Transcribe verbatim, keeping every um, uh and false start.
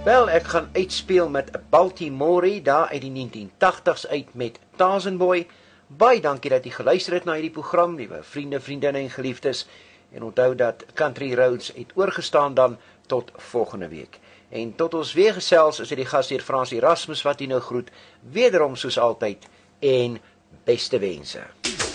Wel, ek gaan uitspeel met Baltimore daar uit die negentien tagtigs uit met Tarzan Boy. Baie dankie dat jy geluister het na hierdie program, liewe vriende, vriendinne en geliefdes. En onthou dat Country Roads het oorgestaan dan tot volgende week. En tot ons weer gesels, is dit die gasheer Frans Erasmus wat jy nou groet, wederom soos altyd, en beste wense.